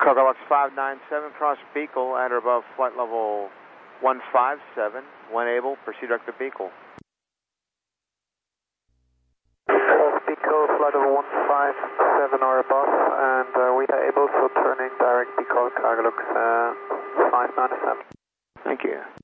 Cargolux 597, cross Beagle at or above flight level 157. When able, proceed direct to Beagle. Cross Beagle, flight level 157 or above, and we are able, so turning direct Beagle Cargolux 597. Thank you.